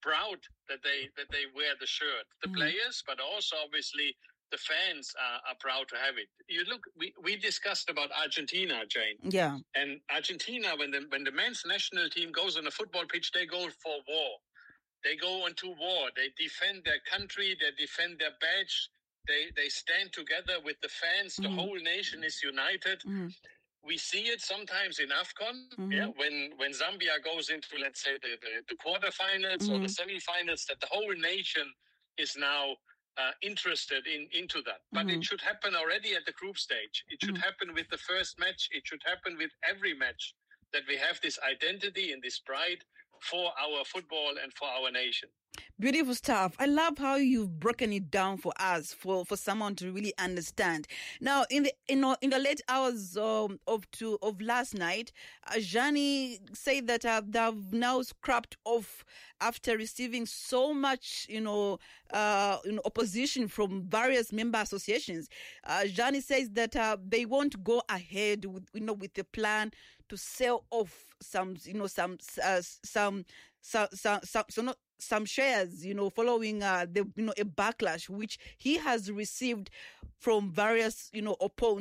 proud that they wear the shirt. The players, but also obviously the fans are proud to have it. You look, we discussed about Argentina, Jane. Yeah. And Argentina, when the men's national team goes on a football pitch, they go for war. They go into war. They defend their country. They defend their badge. They stand together with the fans. The whole nation is united. We see it sometimes in AFCON, when Zambia goes into, let's say, the quarterfinals or the semifinals, that the whole nation is now interested into that. But it should happen already at the group stage. It should happen with the first match. It should happen with every match, that we have this identity and this pride for our football and for our nation. Beautiful stuff. I love how you've broken it down for us, for someone to really understand. Now, in the late hours of last night, Gianni said that they've now scrapped off after receiving so much, opposition from various member associations. Gianni says that they won't go ahead with the plan to sell off some shares, following a backlash which he has received from various, opponents.